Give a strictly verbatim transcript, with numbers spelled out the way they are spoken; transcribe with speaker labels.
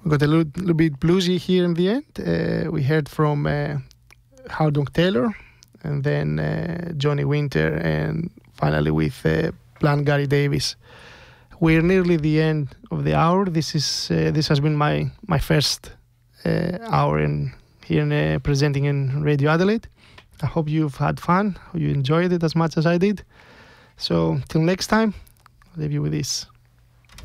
Speaker 1: We got a little, little bit bluesy here in the end. Uh, we heard from uh, Howard Dog Taylor, and then uh, Johnny Winter, and finally with uh, Plan Gary Davis. We're nearly the end of the hour. This is uh, this has been my my first uh, hour in here in, uh, presenting in Radio Adelaide. I hope you've had fun. You enjoyed it as much as I did. So till next time, I'll leave you with this.